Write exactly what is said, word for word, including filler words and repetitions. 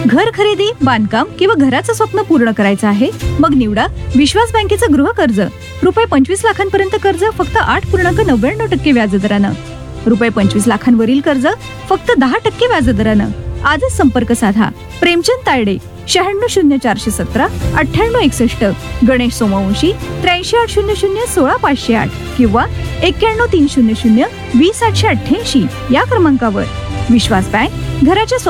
घर खरेदी, बांधकाम किंवा घराचं स्वप्न पूर्ण करायचं आहे? मग निवडा विश्वास बँकेचं गृह कर्ज. रुपये पंचवीस लाखांपर्यंत कर्ज फक्त आठ पूर्णांक नव्याण्णव टक्के व्याजदरानं. रुपये पंचवीस लाखांवरील कर्ज फक्त दहा टक्के व्याजदरानं. आजच संपर्क साधा. प्रेमचंद तायडे, शहाण्णव शून्य चारशे सतरा अठ्ठ्याण्णव एकसष्ट. गणेश सोमवंशी, त्र्याऐंशी आठ शून्य शून्य सोळा पाचशे आठ किंवा एक्क्याण्णव तीन शून्य शून्य वीस आठशे अठ्ठ्याऐंशी या क्रमांकावर. विश्वास बँक, घराच्या